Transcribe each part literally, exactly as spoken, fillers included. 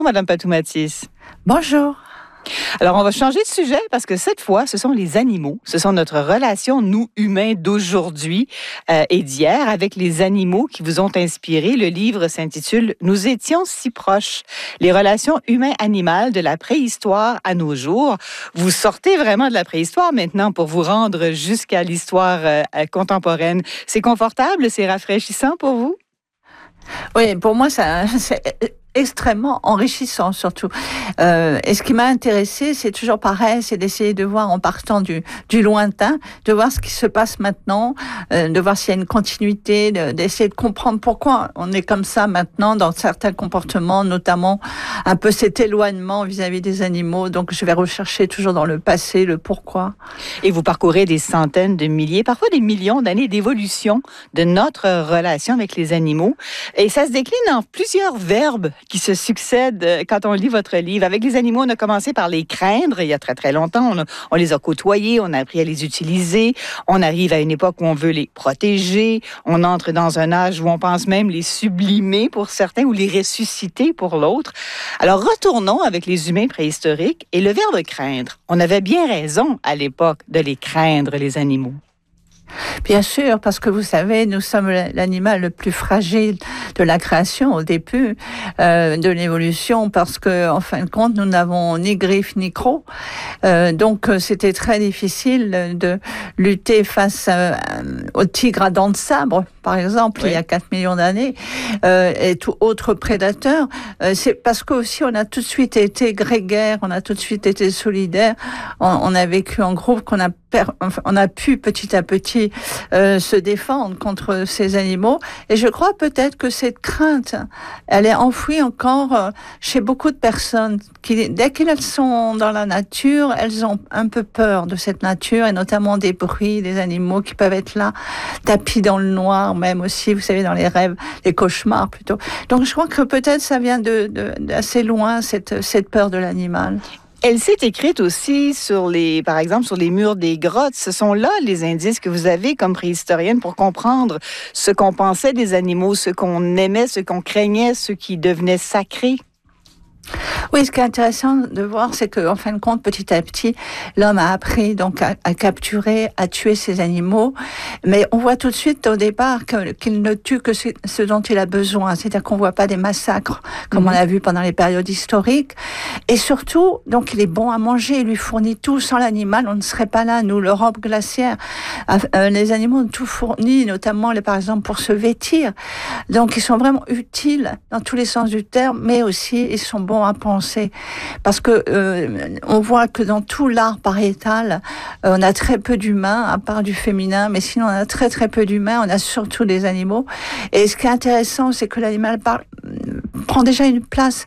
Madame Patou-Mathis. Bonjour. Alors, on va changer de sujet parce que cette fois, ce sont les animaux. Ce sont notre relation, nous, humains, d'aujourd'hui euh, et d'hier avec les animaux qui vous ont inspiré. Le livre s'intitule « Nous étions si proches. Les relations humain-animal de la préhistoire à nos jours ». Vous sortez vraiment de la préhistoire maintenant pour vous rendre jusqu'à l'histoire euh, contemporaine. C'est confortable? C'est rafraîchissant pour vous? Oui, pour moi, ça, c'est extrêmement enrichissant surtout. Euh, et ce qui m'a intéressé, c'est toujours pareil, c'est d'essayer de voir en partant du, du lointain, de voir ce qui se passe maintenant, euh, de voir s'il y a une continuité, de, d'essayer de comprendre pourquoi on est comme ça maintenant dans certains comportements, notamment un peu cet éloignement vis-à-vis des animaux. Donc je vais rechercher toujours dans le passé le pourquoi. Et vous parcourez des centaines de milliers, parfois des millions d'années d'évolution de notre relation avec les animaux. Et ça se décline en plusieurs verbes qui se succèdent quand on lit votre livre. Avec les animaux, on a commencé par les craindre il y a très, très longtemps. On, a, on les a côtoyés, on a appris à les utiliser. On arrive à une époque où on veut les protéger. On entre dans un âge où on pense même les sublimer pour certains ou les ressusciter pour l'autre. Alors, retournons avec les humains préhistoriques et le verbe craindre. On avait bien raison à l'époque de les craindre, les animaux. Bien sûr, parce que vous savez, nous sommes l'animal le plus fragile de la création au début euh, de l'évolution, parce que en fin de compte, nous n'avons ni griffes ni crocs. Euh, donc, c'était très difficile de lutter face euh, au tigre à dents de sabre, par exemple, oui. Il y a quatre millions d'années, euh, et tout autre prédateur. Euh, c'est parce qu'aussi, on a tout de suite été grégaire, on a tout de suite été solidaire, on, on a vécu en groupe, qu'on a per, on a pu petit à petit Euh, se défendre contre ces animaux. Et je crois peut-être que cette crainte, elle est enfouie encore euh, chez beaucoup de personnes qui, dès qu'elles sont dans la nature, elles ont un peu peur de cette nature, et notamment des bruits, des animaux qui peuvent être là, tapis dans le noir, même aussi, vous savez, dans les rêves, les cauchemars plutôt. Donc je crois que peut-être ça vient de, de, d'assez loin, cette, cette peur de l'animal. Elle s'est écrite aussi sur les, par exemple, sur les murs des grottes. Ce sont là les indices que vous avez comme préhistorienne pour comprendre ce qu'on pensait des animaux, ce qu'on aimait, ce qu'on craignait, ce qui devenait sacré. Oui, ce qui est intéressant de voir, c'est qu'en fin de compte, petit à petit, l'homme a appris donc à, à capturer, à tuer ces animaux. Mais on voit tout de suite au départ que, qu'il ne tue que ce, ce dont il a besoin. C'est-à-dire qu'on ne voit pas des massacres comme mmh. on a vu pendant les périodes historiques. Et surtout, donc il est bon à manger, il lui fournit tout. Sans l'animal, on ne serait pas là. Nous, l'Europe glaciaire, euh, les animaux ont tout fourni, notamment les, par exemple pour se vêtir. Donc ils sont vraiment utiles dans tous les sens du terme, mais aussi ils sont bons à penser, parce que euh, on voit que dans tout l'art pariétal, euh, on a très peu d'humains, à part du féminin, mais sinon on a très très peu d'humains, on a surtout des animaux. Et ce qui est intéressant, c'est que l'animal parle, prend déjà une place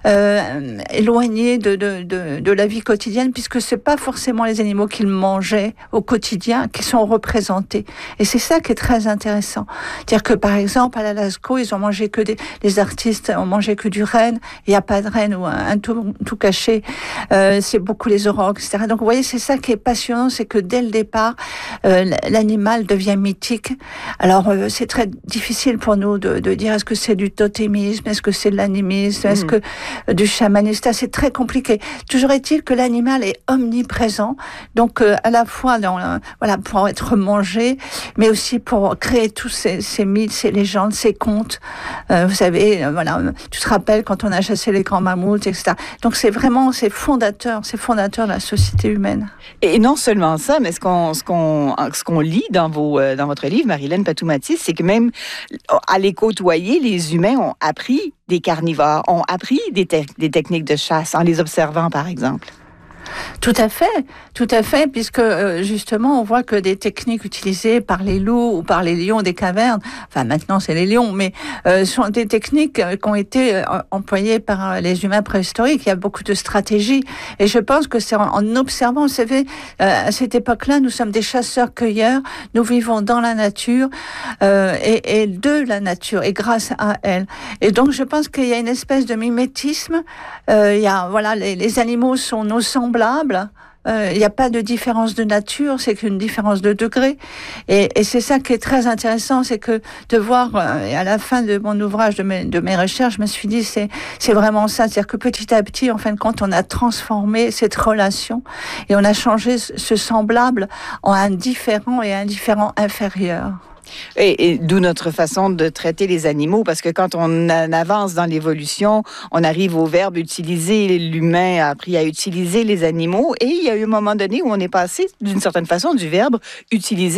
euh, éloignée de, de, de, de la vie quotidienne, puisque c'est pas forcément les animaux qu'ils mangeaient au quotidien qui sont représentés. Et c'est ça qui est très intéressant. C'est-à-dire que par exemple, à la Lascaux, ils ont mangé que des, les artistes ont mangé que du renne, il n'y a pas de renne ou un, un tout, tout caché, euh, c'est beaucoup les aurochs, et cetera. Donc vous voyez, c'est ça qui est passionnant, c'est que dès le départ, euh, l'animal devient mythique. Alors euh, c'est très difficile pour nous de, de dire est-ce que c'est du totémisme, est-ce que c'est de l'animisme, mmh. est-ce que euh, du chamanisme, c'est très compliqué. Toujours est-il que l'animal est omniprésent, donc euh, à la fois dans, euh, voilà, pour être mangé, mais aussi pour créer tous ces, ces mythes, ces légendes, ces contes. Euh, vous savez, euh, voilà, tu te rappelles quand on a chassé les grands mammouths, et cetera. Donc c'est vraiment, c'est fondateur, c'est fondateur de la société humaine. Et non seulement ça, mais ce qu'on, ce qu'on, ce qu'on lit dans vos, dans votre livre, Marilène Patou-Mathis, c'est que même à les côtoyer, les humains ont appris des carnivores, ont appris des, te- des techniques de chasse en les observant, par exemple. Tout à fait, tout à fait, puisque euh, justement on voit que des techniques utilisées par les loups ou par les lions des cavernes, enfin maintenant c'est les lions, mais euh, sont des techniques euh, qui ont été euh, employées par euh, les humains préhistoriques. Il y a beaucoup de stratégies, et je pense que c'est en, en observant, vous savez, euh, à cette époque-là, nous sommes des chasseurs-cueilleurs, nous vivons dans la nature euh, et, et de la nature et grâce à elle. Et donc je pense qu'il y a une espèce de mimétisme. Euh, il y a voilà, les, les animaux sont nos semblables. euh, il n'y a pas de différence de nature, c'est qu'une différence de degré. Et, et c'est ça qui est très intéressant, c'est que de voir, euh, et à la fin de mon ouvrage, de mes, de mes recherches, je me suis dit, c'est, c'est vraiment ça. C'est-à-dire que petit à petit, en fin de compte, on a transformé cette relation et on a changé ce semblable en un différent et un différent inférieur. Et, et d'où notre façon de traiter les animaux, parce que quand on avance dans l'évolution, on arrive au verbe utiliser. L'humain a appris à utiliser les animaux, et il y a eu un moment donné où on est passé, d'une certaine façon, du verbe utiliser